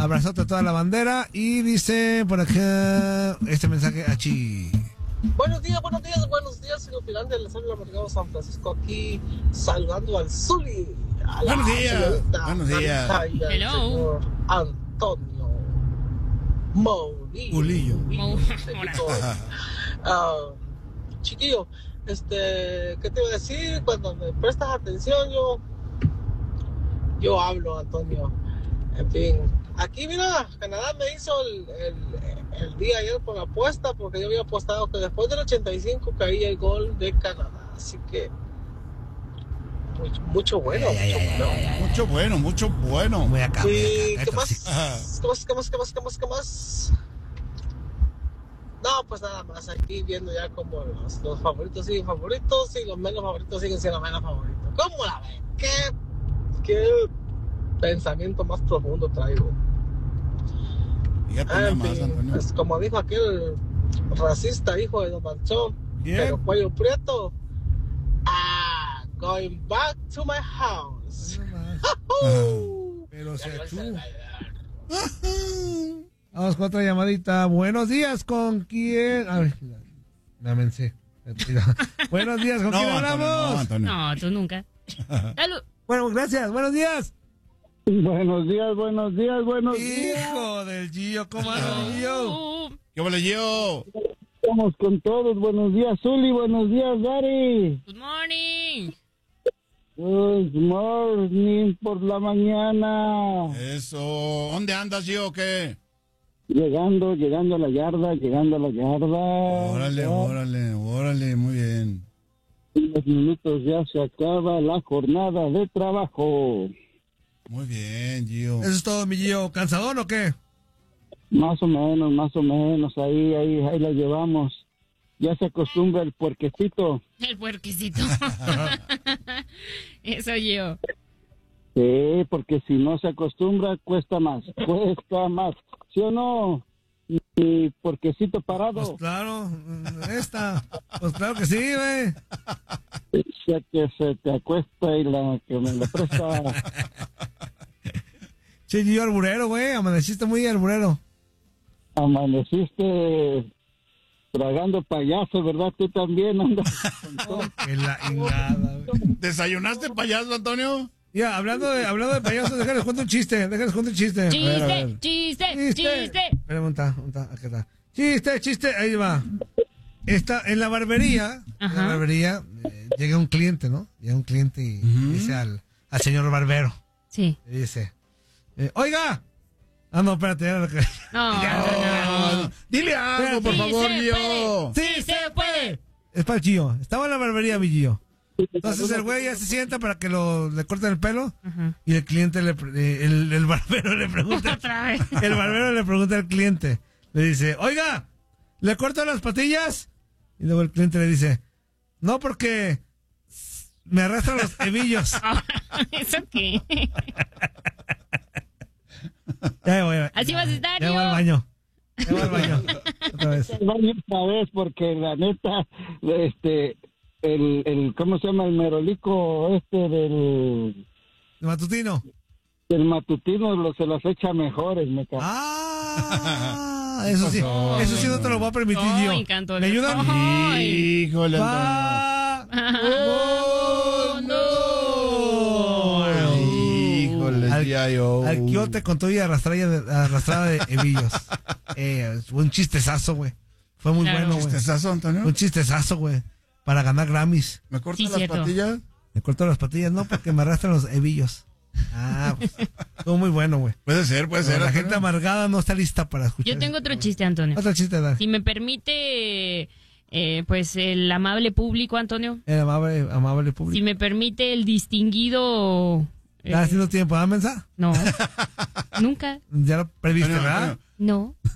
Abrazote a toda la bandera. Y dice por acá este mensaje, Achi. Buenos días, señor Tirante, les habla Mercado San Francisco aquí, saludando al Zuli. Buenos días. Hello. Señor Antonio Mourillo. Chiquillo, ¿qué te iba a decir? Cuando me prestas atención, yo hablo, Antonio. En fin, aquí mira, Canadá me hizo el día ayer con la apuesta, porque yo había apostado que después del 85 caía el gol de Canadá, así que mucho bueno. Mucho bueno. Voy acá. ¿Y qué más? ¿Qué más? No, pues nada más, aquí viendo ya como los favoritos siguen favoritos y los menos favoritos siguen siendo menos favoritos. ¿Cómo la ven? ¿Qué pensamiento más profundo traigo? En fin, pues como dijo aquel racista hijo de Don Manchón, pero cuello prieto, going back to my house. Pero se achú. Vamos con otra llamadita. Buenos días, ¿con quién? A ver, me amencé. Buenos días, ¿con quién hablamos? No, tú nunca. Bueno, gracias, buenos días. Buenos días. Hijo del Gio, ¿cómo anda, Gio? ¿Qué vale, Gio? Estamos con todos. Buenos días, Zuli. Buenos días, Dari. Good morning. Good morning por la mañana. Eso. ¿Dónde andas, Gio, o qué? Llegando a la yarda. Órale, muy bien. En 10 minutos ya se acaba la jornada de trabajo. Muy bien, Gio. Eso es todo, mi Gio. ¿Cansadón o qué? Más o menos, ahí la llevamos. Ya se acostumbra el puerquecito. El puerquecito. Eso yo. Sí, porque si no se acostumbra, cuesta más. ¿Sí o no? Y puerquecito parado. Pues claro, pues claro que sí, güey. Ya que se te acuesta y la que me lo presta. Che, Gio alburero, güey, amaneciste muy alburero. Amaneciste tragando payaso, ¿verdad? Tú también andas con todo. Nada, güey. ¿Desayunaste payaso, Antonio? Ya, hablando de payasos, déjales cuento un chiste. Chiste. Pregunta, aquí está. Chiste, ahí va. Está en la barbería. Ajá. En la barbería llega un cliente, ¿no? Llega un cliente y dice al señor barbero. Sí. Le dice, oiga. No, espérate. No. Dile algo, por favor, Gio. Sí se puede. Es para el Gio. Estaba en la barbería, mi Gio. Entonces el güey ya se sienta para que le corten el pelo. Ajá. Y el cliente, el barbero le pregunta. Otra vez. El barbero le pregunta al cliente. Le dice, oiga, ¿le corto las patillas? Y luego el cliente le dice, no, porque me arrastran los hebillos. ¿Eso qué? Ya voy. Así vas a estar, Ya voy al baño. Otra vez. Otra vez, porque la neta, el ¿cómo se llama? El merolico del Matutino. El matutino se las echa mejores, me cago. Eso sí no te lo voy a permitir, Gio. Me encantó. ¿Me ayudan? Híjole, Al quiote con todo y arrastrada de hebillos. Fue un chistezazo, güey. Fue muy bueno, güey. ¿Chistezazo, Antonio? Un chistezazo, güey. Para ganar Grammys. ¿Me cortas las patillas? Me corto las patillas, no, porque me arrastran los hebillos. Pues, estuvo muy bueno, güey. Puede ser. La gente amargada no está lista para escuchar. Yo tengo otro chiste, Antonio. Otro chiste, dale. Si me permite, pues el amable público, Antonio. El amable público. Si me permite el distinguido... ¿Ya haciendo tiempo, mensa? No. Nunca. Ya lo previste, ¿verdad? No.